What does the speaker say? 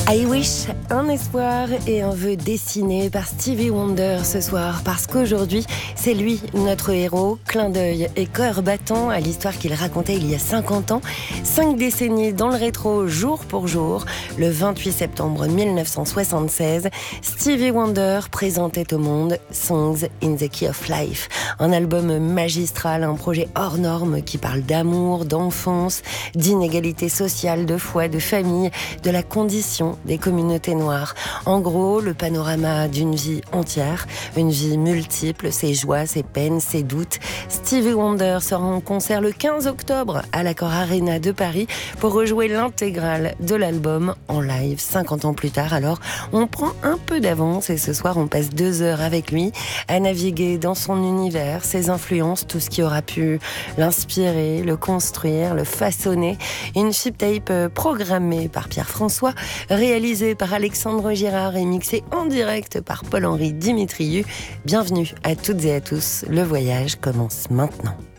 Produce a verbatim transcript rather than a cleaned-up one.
I Wish, un espoir et un vœu dessiné par Stevie Wonder ce soir, parce qu'aujourd'hui, c'est lui, notre héros, clin d'œil et cœur battant à l'histoire qu'il racontait il y a cinquante ans, cinq décennies dans le rétro, jour pour jour. Le vingt-huit septembre mille neuf cent soixante-seize, Stevie Wonder présentait au monde Songs in the Key of Life, un album magistral, un projet hors norme qui parle d'amour, d'enfance, d'inégalité sociale, de foi, de famille, de la condition des communautés noires. En gros, le panorama d'une vie entière, une vie multiple, ses joies, ses peines, ses doutes. Stevie Wonder sera en concert le quinze octobre à l'Accor Arena de Paris pour rejouer l'intégrale de l'album en live cinquante ans plus tard. Alors, on prend un peu d'avance et ce soir, on passe deux heures avec lui à naviguer dans son univers, ses influences, tout ce qui aura pu l'inspirer, le construire, le façonner. Une chip tape programmée par Pierre François, réalisé par Alexandre Girard et mixé en direct par Paul-Henri Dimitriou. Bienvenue à toutes et à tous, le voyage commence maintenant.